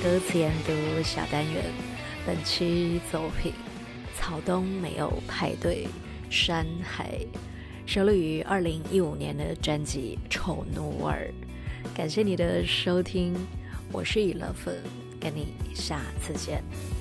歌词研读小单元，本期作品草东没有派对山海，收录于2015年的专辑丑奴儿。感谢你的收听，我是以乐粉，跟你下次见。